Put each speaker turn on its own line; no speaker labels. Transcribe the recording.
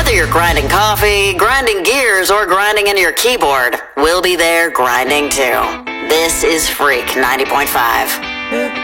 Whether you're grinding coffee, grinding gears, or grinding into your keyboard, we'll be there grinding too. This is Freak 90.5.